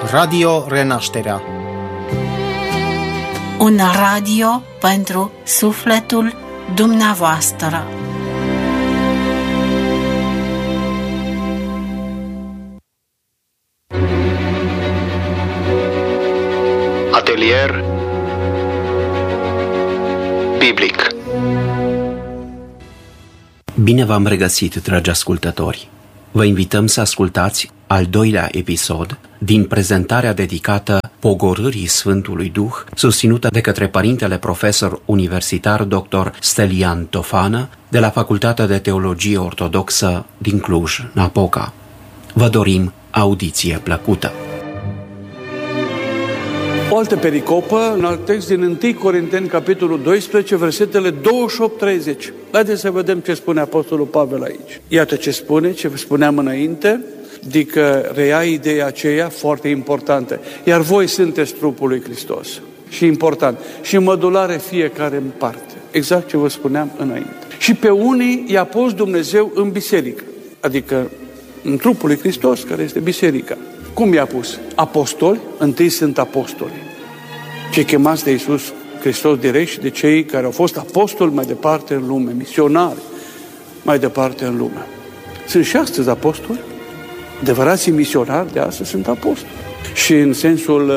Radio Renașterea. Un radio pentru sufletul dumneavoastră. Atelier biblic. Bine v-am regăsit, dragi ascultători! Vă invităm să ascultați al doilea episod din prezentarea dedicată pogorârii Sfântului Duh, susținută de către părintele profesor universitar dr. Stelian Tofană de la Facultatea de Teologie Ortodoxă din Cluj-Napoca. Vă dorim audiție plăcută! O altă pericopă, în alt text din 1 Corinteni, capitolul 12, versetele 28-30. Haideți să vedem ce spune Apostolul Pavel aici. Iată ce spune, ce spuneam înainte, adică reia ideea aceea foarte importantă. Iar voi sunteți trupul lui Hristos. Și important. Și mădulare fiecare în parte. Exact ce vă spuneam înainte. Și pe unii i-a pus Dumnezeu în biserică. Adică în trupul lui Hristos, care este biserica. Cum i-a pus? Apostoli, întâi sunt apostoli. Cei chemați de Iisus Hristos direct și de cei care au fost apostoli mai departe în lume, misionari mai departe în lume. Sunt și astăzi apostoli. Adevărații misionari de astăzi sunt apostoli. Și în sensul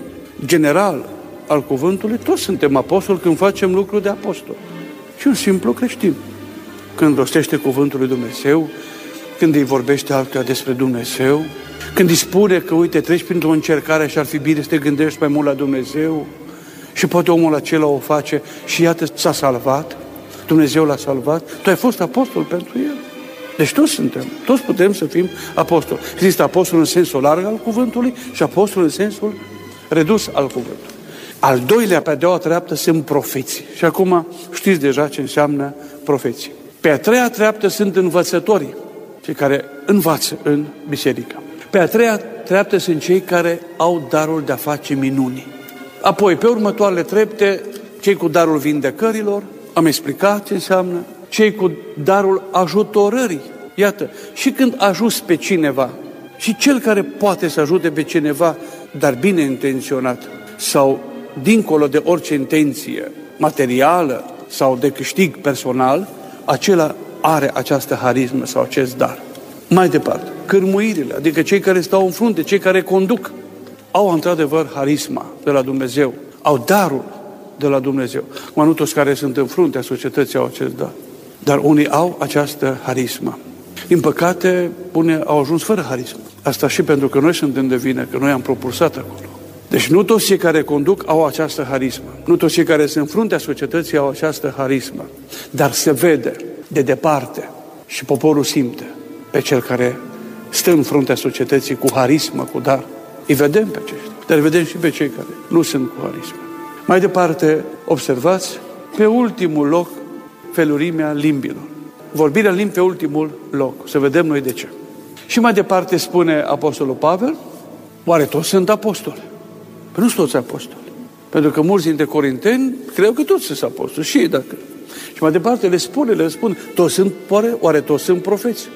general al cuvântului, toți suntem apostoli când facem lucruri de apostoli. Și un simplu creștin. Când rostește cuvântul lui Dumnezeu, când îi vorbește altuia despre Dumnezeu, când îi spune că, uite, treci printr-o încercare și ar fi bine să te gândești mai mult la Dumnezeu și poate omul acela o face și iată s-a salvat, Dumnezeu l-a salvat, tu ai fost apostol pentru el. Deci toți suntem, toți putem să fim apostoli. Există apostol în sensul larg al cuvântului și apostol în sensul redus al cuvântului. Al doilea, pe a doua treaptă, sunt profeții. Și acum știți deja ce înseamnă profeții. Pe a treia treaptă sunt învățătorii, cei care învață în biserică. Pe a treia treaptă sunt cei care au darul de a face minuni. Apoi, pe următoarele trepte, cei cu darul vindecărilor, am explicat ce înseamnă, cei cu darul ajutorării. Iată, și când ajuți pe cineva, și cel care poate să ajute pe cineva, dar bine intenționat, sau dincolo de orice intenție materială sau de câștig personal, acela are această harismă sau acest dar. Mai departe, cârmuirile, adică cei care stau în frunte, cei care conduc, au într-adevăr harisma de la Dumnezeu, au darul de la Dumnezeu. Nu toți care sunt în fruntea societății au acest dar, dar unii au această harismă. Din păcate, unii au ajuns fără harismă. Asta și pentru că noi suntem de vină, că noi am propulsat acolo. Deci nu toți cei care conduc au această harismă. Nu toți cei care sunt în fruntea societății au această harismă. Dar se vede de departe și poporul simte pe cel care stă în fruntea societății cu harismă, cu dar. Îi vedem pe aceștia, dar îi vedem și pe cei care nu sunt cu harismă. Mai departe, observați, pe ultimul loc, felurimea limbilor. Vorbirea limbi pe ultimul loc. Să vedem noi de ce. Și mai departe spune Apostolul Pavel, oare toți sunt apostoli? Păi nu sunt toți apostoli. Pentru că mulți dintre corinteni cred că toți sunt apostoli. Și ei dacă. Și mai departe le spune, toți sunt, oare toți sunt profeți?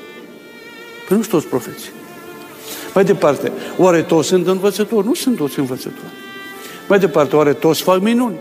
Păi nu sunt toți profeți. Mai departe, oare toți sunt învățători? Nu sunt toți învățători. Mai departe, oare toți fac minuni?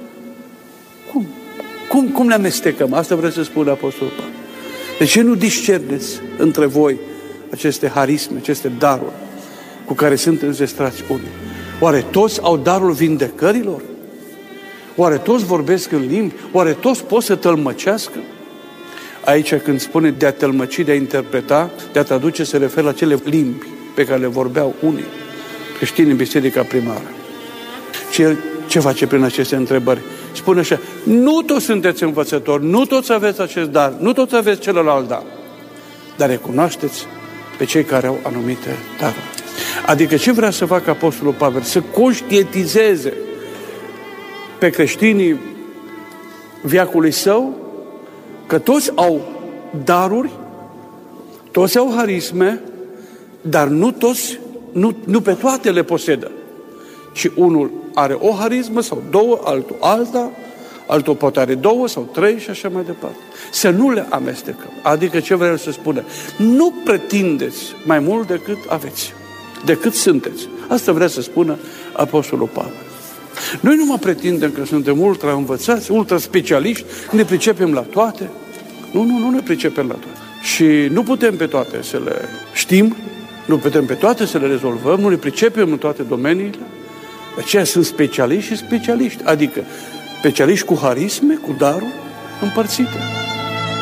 Cum le amestecăm? Asta vreau să spun Apostolul Pavel. De ce nu discerneți între voi aceste harisme, aceste daruri cu care sunt înzestrați unii? Oare toți au darul vindecărilor? Oare toți vorbesc în limbi? Oare toți pot să tălmăcească? Aici când spune de a tălmăci, de a interpreta, de a traduce, se referă la cele limbi pe care le vorbeau unii creștini în biserica primară. Ce face prin aceste întrebări? Spune așa, nu toți sunteți învățători, nu toți aveți acest dar, nu toți aveți celălalt dar, dar recunoașteți pe cei care au anumite daruri. Adică ce vrea să facă Apostolul Pavel? Să conștientizeze pe creștinii veacului său că toți au daruri, toți au harisme, dar nu toți, nu pe toate le posedă. Și unul are o harismă sau două, altul alta, altul poate are 2 sau 3 și așa mai departe. Să nu le amestecăm. Adică ce vreau să spună? Nu pretindeți mai mult decât aveți. decât sunteți. Asta vrea să spună Apostolul Pavel. Noi nu mă pretindem că suntem ultra învățați, ultra specialiști, ne pricepem la toate. Nu ne pricepem la toate. Și nu putem pe toate să le știm, nu putem pe toate să le rezolvăm, nu le pricepem în toate domeniile. De aceea sunt specialiști și specialiști, adică specialiști cu harisme, cu daruri împărțite.